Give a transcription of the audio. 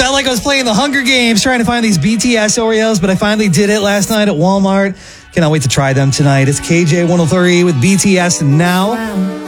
Felt like I was playing the Hunger Games trying to find these BTS Oreos, but I finally did it last night at Walmart. Cannot wait to try them tonight. It's KJ 103 with BTS Now.